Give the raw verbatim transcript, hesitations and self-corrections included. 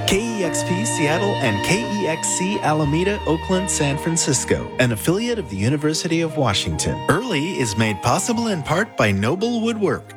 K E X P Seattle and K E X C Alameda, Oakland, San Francisco, an affiliate of the University of Washington. Early is made possible in part by Noble Woodwork,